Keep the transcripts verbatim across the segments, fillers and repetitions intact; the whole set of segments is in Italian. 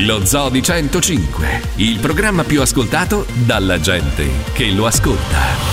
Lo Zoo di centocinque, il programma più ascoltato dalla gente che lo ascolta.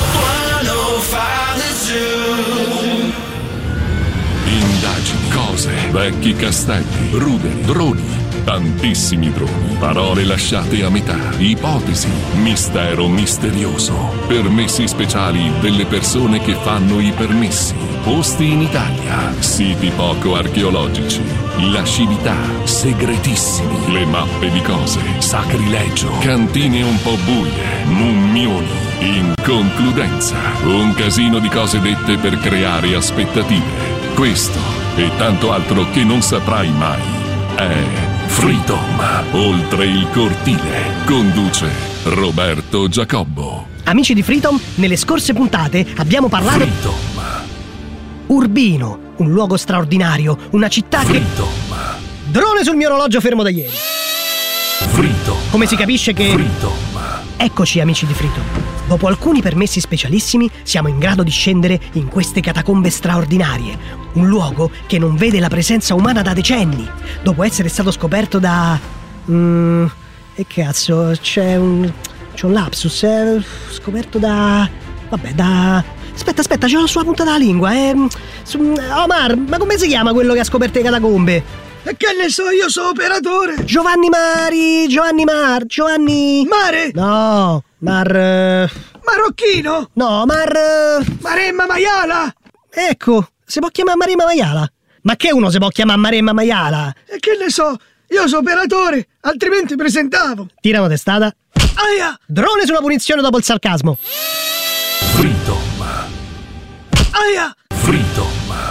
Indagini, cose, vecchi castelli, ruderi, droni, tantissimi droni, parole lasciate a metà, ipotesi, mistero misterioso, permessi speciali delle persone che fanno i permessi, posti in Italia, siti poco archeologici, lascività, segretissimi, le mappe di cose, sacrilegio, cantine un po' buie, mummioni, inconcludenza, un casino di cose dette per creare aspettative. Questo e tanto altro che non saprai mai è Freedom, oltre il cortile. Conduce Roberto Giacobbo. Amici di Freedom, nelle scorse puntate abbiamo parlato Freedom. Urbino, un luogo straordinario, una città Freedom. che... Drone sul mio orologio fermo da ieri. Freedom. Come si capisce che... Freedom. Eccoci amici di Freedom. Dopo alcuni permessi specialissimi siamo in grado di scendere in queste catacombe straordinarie, un luogo che non vede la presenza umana da decenni, dopo essere stato scoperto da... Mm, e cazzo, c'è un... c'è un lapsus, è scoperto da... vabbè, da... Aspetta, aspetta, ce l'ho sulla punta della lingua, è... Omar, ma come si chiama quello che ha scoperto le catacombe? E che ne so, io sono operatore. Giovanni Mari, Giovanni Mar, Giovanni... Mare? No, Mar... eh, Marocchino? No, Mar... eh, Maremma Maiala? Ecco, si può chiamare Maremma Maiala? Ma che uno si può chiamare Maremma Maiala? E che ne so, io sono operatore, altrimenti presentavo. Tira una testata. Aia! Drone sulla punizione dopo il sarcasmo. Freedom. Aia! Freedom.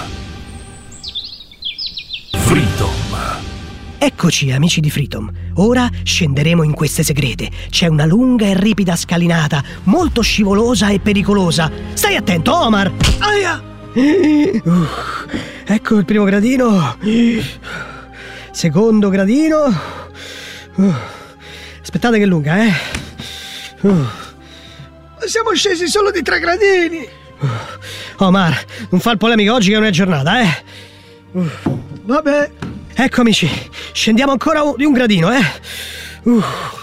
Freedom. Eccoci amici di Freedom. Ora scenderemo in queste segrete. C'è una lunga e ripida scalinata, molto scivolosa e pericolosa. Stai attento, Omar! Aia! Uh, ecco il primo gradino. Secondo gradino. Uh, aspettate che è lunga, eh. Uh. Ma siamo scesi solo di tre gradini. Uh. Omar, non fa il polemico oggi che non è giornata, eh. Uh. Vabbè. Ecco amici, scendiamo ancora di un gradino, eh. Uh.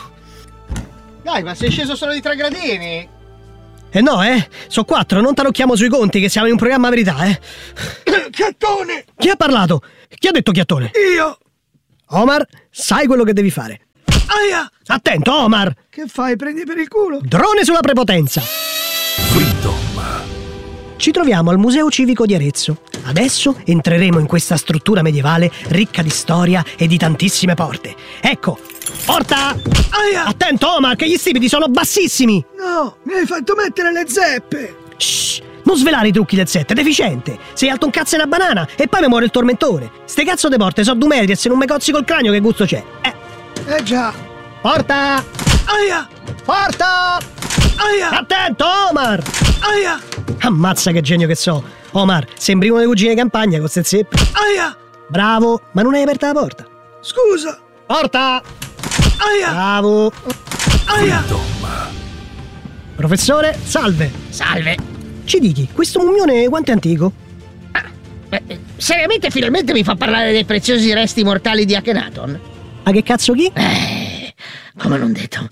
Dai, ma sei sceso solo di tre gradini? Eh no, eh, sono quattro, non tarocchiamo sui conti che siamo in un programma verità, eh. Chiattone! Chi ha parlato? Chi ha detto chiattone? Io! Omar, sai quello che devi fare. Aia! Attento, Omar! Che fai, prendi per il culo? Drone sulla prepotenza. Freedom. Ci troviamo al Museo Civico di Arezzo. Adesso entreremo in questa struttura medievale ricca di storia e di tantissime porte. Ecco, porta! Aia! Attento, Omar, che gli stipiti sono bassissimi! No, mi hai fatto mettere le zeppe! Shh! Non svelare i trucchi del set, è deficiente! Sei alto un cazzo e una banana e poi mi muore il tormentore! Ste cazzo de porte so due metri e se non mi cozzi col cranio che gusto c'è? Eh! Eh già! Porta! Aia! Porta! Aia! Attento, Omar! Aia! Ammazza che genio che so! Omar, sembri uno dei cugini di campagna con ste zeppe. Aia! Bravo, ma non hai aperto la porta. Scusa! Porta! Aia! Bravo! Aia! Professore, salve! Salve. Ci dichi, questo mummione quanto è antico? Beh, seriamente finalmente mi fa parlare dei preziosi resti mortali di Akhenaton? A che cazzo chi? Eh, come non detto.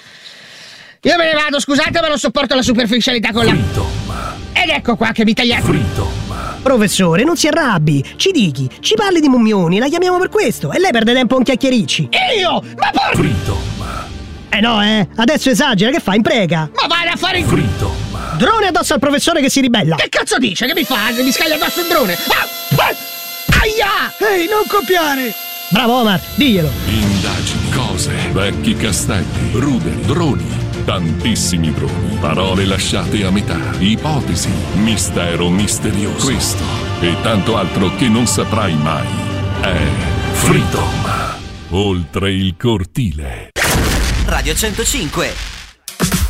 Io me ne vado, scusate, ma non sopporto la superficialità con la... Ed ecco qua che mi tagliate. Freedom. Professore, non si arrabbi! Ci dichi, ci parli di mummioni, la chiamiamo per questo e lei perde tempo con chiacchiericci. Io? Ma por... Freedom. Eh no, eh! Adesso esagera, che fa? Imprega! Ma vai a fare in... Freedom. Drone addosso al professore che si ribella! Che cazzo dice? Che mi fa? Mi scaglia addosso il drone? Ah! Ah! Aia! Ehi, non copiare! Bravo Omar, diglielo! Indagini, cose, vecchi castelli, ruderi, droni, tantissimi droni, parole lasciate a metà, ipotesi, mistero misterioso. Questo e tanto altro che non saprai mai è Freedom, oltre il cortile. Radio centocinque.